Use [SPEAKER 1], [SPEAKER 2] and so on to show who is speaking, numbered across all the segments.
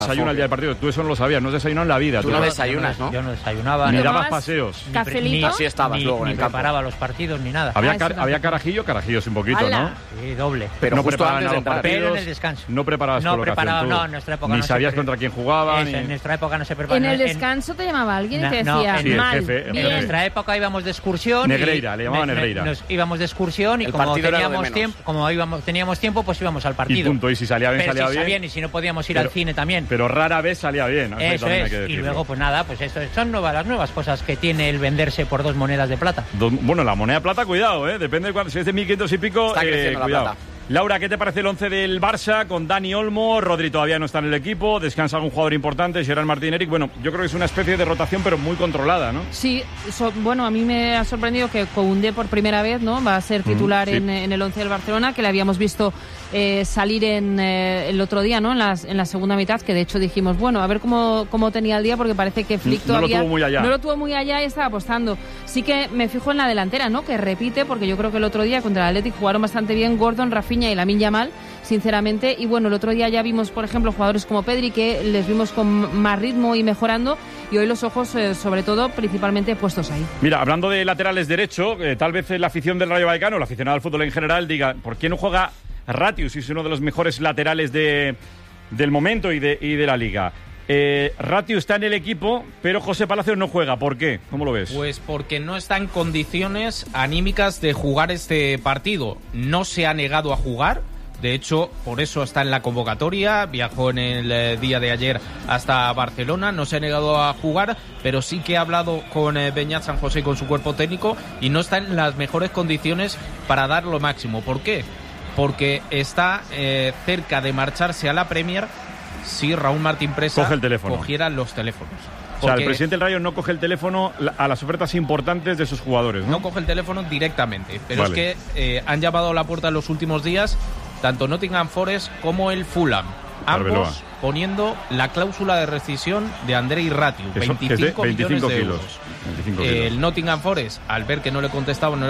[SPEAKER 1] Desayuna el día del partido. Tú eso no lo sabías, no has desayunado en la vida.
[SPEAKER 2] Tú no desayunas, ¿no?
[SPEAKER 3] Yo no desayunaba.
[SPEAKER 1] Ni dabas paseos.
[SPEAKER 4] ¿Cafelito?
[SPEAKER 2] Así estabas luego en el campo.
[SPEAKER 3] Ni preparaba los partidos ni nada.
[SPEAKER 1] Había carajillo un poquito,
[SPEAKER 4] ¡Hala!
[SPEAKER 1] ¿no?
[SPEAKER 3] Sí, doble.
[SPEAKER 2] Pero
[SPEAKER 1] no
[SPEAKER 2] justo
[SPEAKER 1] preparaban
[SPEAKER 2] antes de
[SPEAKER 1] los
[SPEAKER 2] entrar.
[SPEAKER 1] partidos.
[SPEAKER 3] Pero en el descanso.
[SPEAKER 1] No preparabas
[SPEAKER 3] No
[SPEAKER 1] colocación
[SPEAKER 3] preparaba,
[SPEAKER 1] tú.
[SPEAKER 3] no, en nuestra época
[SPEAKER 1] Ni
[SPEAKER 3] no se
[SPEAKER 1] sabías
[SPEAKER 3] pre-
[SPEAKER 1] contra quién jugaba.
[SPEAKER 3] En nuestra época no se preparaba.
[SPEAKER 4] En el descanso te llamaba alguien y te decía,
[SPEAKER 3] sí, el
[SPEAKER 4] mal,
[SPEAKER 1] jefe, el
[SPEAKER 4] bien.
[SPEAKER 3] En nuestra época íbamos de excursión.
[SPEAKER 1] Negreira, le llamaban Negreira.
[SPEAKER 3] Nos íbamos de excursión y
[SPEAKER 2] El
[SPEAKER 3] como
[SPEAKER 2] partido era lo de
[SPEAKER 3] teníamos
[SPEAKER 2] menos.
[SPEAKER 3] tiempo, teníamos tiempo, pues íbamos al
[SPEAKER 1] Y
[SPEAKER 3] partido.
[SPEAKER 1] punto. Y si salía bien,
[SPEAKER 3] Pero
[SPEAKER 1] salía
[SPEAKER 3] si
[SPEAKER 1] bien.
[SPEAKER 3] bien. Y si no podíamos ir al cine también.
[SPEAKER 1] Pero rara vez salía bien.
[SPEAKER 3] Eso
[SPEAKER 1] también hay
[SPEAKER 3] es.
[SPEAKER 1] que
[SPEAKER 3] Y
[SPEAKER 1] decirlo.
[SPEAKER 3] luego, pues nada, pues esto son las nuevas cosas que tiene el venderse por 2 monedas de plata.
[SPEAKER 1] Bueno, la moneda plata, cuidado, depende de cuánto. Si es de 1.500 y pico,
[SPEAKER 2] Está creciendo la
[SPEAKER 1] cuidado.
[SPEAKER 2] plata.
[SPEAKER 1] Laura, ¿qué te parece el 11 del Barça con Dani Olmo? Rodri todavía no está en el equipo, descansa algún jugador importante, Gerard Martín, Eric. Bueno, yo creo que es una especie de rotación, pero muy controlada, ¿no?
[SPEAKER 4] Sí, bueno, a mí me ha sorprendido que Koundé por primera vez, ¿no? Va a ser titular
[SPEAKER 1] sí.
[SPEAKER 4] en el 11 del Barcelona, que le habíamos visto salir el otro día, ¿no? En la segunda mitad, que de hecho dijimos, bueno, a ver cómo tenía el día, porque parece que Flick
[SPEAKER 1] No lo
[SPEAKER 4] todavía
[SPEAKER 1] tuvo muy allá.
[SPEAKER 4] no lo tuvo muy allá y estaba apostando. Sí que me fijo en la delantera, ¿no? Que repite, porque yo creo que el otro día contra el Athletic jugaron bastante bien Gordon, Rafinha y Lamine Yamal, sinceramente. Y bueno, el otro día ya vimos, por ejemplo, jugadores como Pedri, que les vimos con más ritmo y mejorando, y hoy los ojos, sobre todo, principalmente puestos ahí.
[SPEAKER 1] Mira, hablando de laterales derecho, tal vez la afición del Rayo Vallecano, la aficionada al fútbol en general, diga, ¿por qué no juega Ratius? Si es uno de los mejores laterales del momento y de la liga. Ratius está en el equipo, pero José Palacios no juega. ¿Por qué? ¿Cómo lo ves?
[SPEAKER 5] Pues porque no está en condiciones anímicas de jugar este partido. No se ha negado a jugar. De hecho, por eso está en la convocatoria. Viajó en el día de ayer hasta Barcelona. No se ha negado a jugar, pero sí que ha hablado con Beñat San José y con su cuerpo técnico y no está en las mejores condiciones para dar lo máximo. ¿Por qué? Porque está cerca de marcharse a la Premier si Raúl Martín Presa
[SPEAKER 1] coge el teléfono.
[SPEAKER 5] Cogiera los teléfonos.
[SPEAKER 1] O sea, el presidente del Rayo no coge el teléfono a las ofertas importantes de sus jugadores, ¿no?
[SPEAKER 5] No coge el teléfono directamente, pero
[SPEAKER 1] Vale.
[SPEAKER 5] es que han llamado a la puerta en los últimos días tanto Nottingham Forest como el Fulham, ambos
[SPEAKER 1] Arbeloa.
[SPEAKER 5] poniendo la cláusula de rescisión de Andrei Ratius,
[SPEAKER 1] Que es de
[SPEAKER 5] 25 millones de
[SPEAKER 1] kilos.
[SPEAKER 5] euros.
[SPEAKER 1] 25 kilos.
[SPEAKER 5] El Nottingham Forest, al ver que no le contestaban,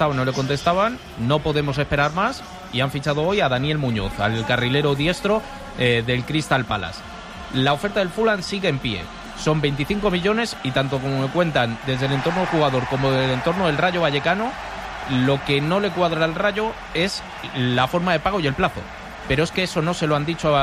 [SPEAKER 5] no podemos esperar más y han fichado hoy a Daniel Muñoz, al carrilero diestro del Crystal Palace. La oferta del Fulham sigue en pie. Son 25 millones y tanto como me cuentan desde el entorno del jugador como del entorno del Rayo Vallecano, lo que no le cuadra al Rayo es la forma de pago y el plazo. Pero es que eso no se lo han dicho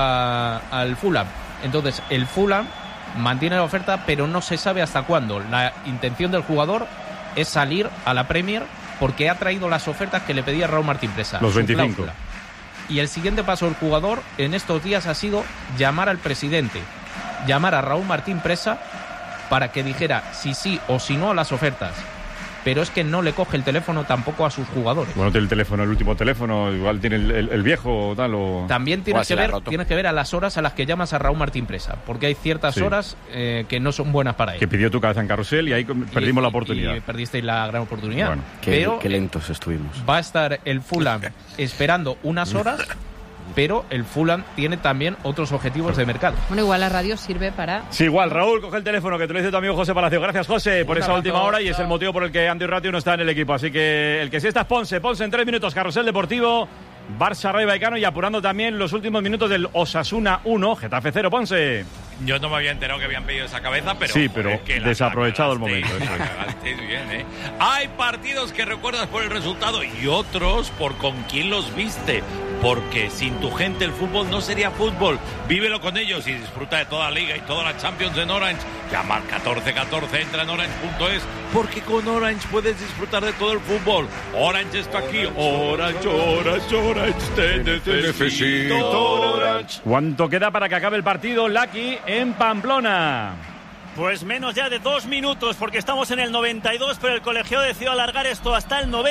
[SPEAKER 5] al Fulham. Entonces, el Fulham mantiene la oferta, pero no se sabe hasta cuándo. La intención del jugador es salir a la Premier porque ha traído las ofertas que le pedía Raúl Martín Presa.
[SPEAKER 1] Los
[SPEAKER 5] su
[SPEAKER 1] 25.
[SPEAKER 5] cláusula. Y el siguiente paso del jugador en estos días ha sido llamar al presidente, llamar a Raúl Martín Presa para que dijera si sí o si no a las ofertas. Pero es que no le coge el teléfono tampoco a sus jugadores.
[SPEAKER 1] Bueno, tiene el teléfono, el último teléfono, igual tiene el viejo o tal.
[SPEAKER 5] También tienes que ver a las horas a las que llamas a Raúl Martín Presa, porque hay ciertas horas que no son buenas para él.
[SPEAKER 1] Que pidió tu cabeza en carrusel y ahí perdimos la oportunidad.
[SPEAKER 5] Y perdisteis la gran oportunidad.
[SPEAKER 1] Bueno,
[SPEAKER 2] qué lentos estuvimos.
[SPEAKER 5] Va a estar el Fulham esperando unas horas, pero el Fulham tiene también otros objetivos de mercado.
[SPEAKER 4] Bueno, igual la radio sirve para...
[SPEAKER 1] Sí, igual. Raúl, coge el teléfono, que te lo dice tu amigo José Palacio. Gracias, José, por esa última hora y es el motivo por el que Andy Ratius no está en el equipo. Así que el que sí está es Ponce. Ponce en 3 minutos, Carrusel Deportivo, Barça Rayo Vallecano y apurando también los últimos minutos del Osasuna 1, Getafe 0, Ponce.
[SPEAKER 6] Yo no me había enterado que habían pedido esa cabeza, pero...
[SPEAKER 1] Sí, pero
[SPEAKER 6] joder, que la
[SPEAKER 1] desaprovechado el
[SPEAKER 6] cagasteis,
[SPEAKER 1] momento. Eso
[SPEAKER 6] la
[SPEAKER 1] es.
[SPEAKER 6] cagasteis bien, ¿eh? Hay partidos que recuerdas por el resultado y otros por con quién los viste. Porque sin tu gente el fútbol no sería fútbol. Vívelo con ellos y disfruta de toda la Liga y toda la Champions en Orange. Llama al 1414, entra en orange.es, porque con Orange puedes disfrutar de todo el fútbol. Orange está aquí. Orange, Orange, Orange, te necesito. Orange.
[SPEAKER 1] ¿Cuánto queda para que acabe el partido, Lucky, en Pamplona?
[SPEAKER 7] Pues menos ya de 2 minutos, porque estamos en el 92, pero el colegiado decidió alargar esto hasta el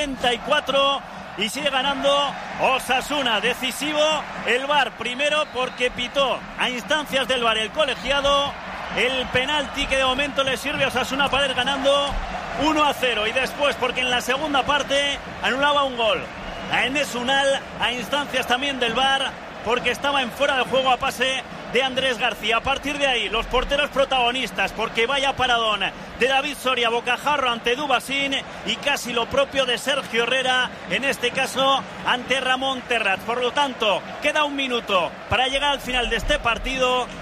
[SPEAKER 7] 94 y sigue ganando Osasuna. Decisivo el VAR, primero porque pitó a instancias del VAR el colegiado el penalti que de momento le sirve a Osasuna para ir ganando 1-0, y después porque en la segunda parte anulaba un gol a Enes Unal a instancias también del VAR, porque estaba en fuera de juego a pase de Andrés García. A partir de ahí, los porteros protagonistas, porque vaya paradón de David Soria, bocajarro ante Dubasín, y casi lo propio de Sergio Herrera, en este caso ante Ramón Terrat. Por lo tanto, queda 1 minuto para llegar al final de este partido